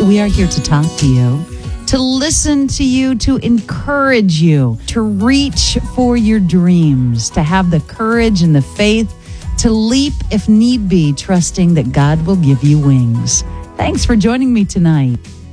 we are here to talk to you, to listen to you, to encourage you, to reach for your dreams, to have the courage and the faith to leap if need be, trusting that God will give you wings. Thanks for joining me tonight.